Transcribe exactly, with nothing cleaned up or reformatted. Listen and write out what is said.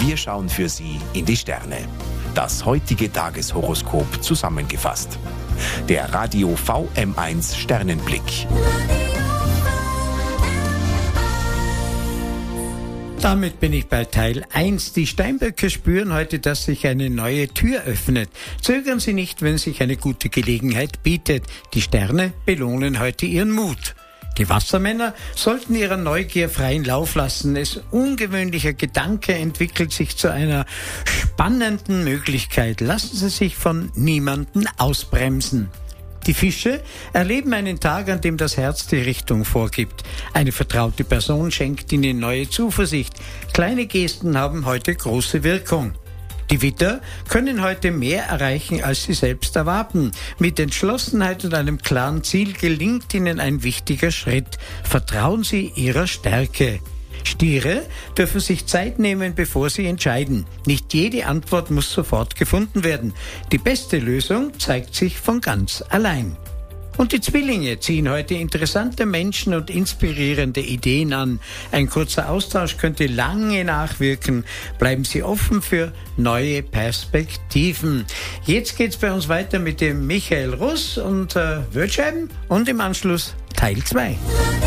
Wir schauen für Sie in die Sterne. Das heutige Tageshoroskop zusammengefasst. Der Radio V M eins Sternenblick. Damit bin ich bei Teil eins. Die Steinböcke spüren heute, dass sich eine neue Tür öffnet. Zögern Sie nicht, wenn sich eine gute Gelegenheit bietet. Die Sterne belohnen heute Ihren Mut. Die Wassermänner sollten ihrer Neugier freien Lauf lassen. Ein ungewöhnlicher Gedanke entwickelt sich zu einer spannenden Möglichkeit. Lassen Sie sich von niemandem ausbremsen. Die Fische erleben einen Tag, an dem das Herz die Richtung vorgibt. Eine vertraute Person schenkt ihnen neue Zuversicht. Kleine Gesten haben heute große Wirkung. Die Widder können heute mehr erreichen, als sie selbst erwarten. Mit Entschlossenheit und einem klaren Ziel gelingt ihnen ein wichtiger Schritt. Vertrauen Sie Ihrer Stärke. Stiere dürfen sich Zeit nehmen, bevor sie entscheiden. Nicht jede Antwort muss sofort gefunden werden. Die beste Lösung zeigt sich von ganz allein. Und die Zwillinge ziehen heute interessante Menschen und inspirierende Ideen an. Ein kurzer Austausch könnte lange nachwirken. Bleiben Sie offen für neue Perspektiven. Jetzt geht's bei uns weiter mit dem Michael Russ und äh, Wölschheim und im Anschluss Teil zwei.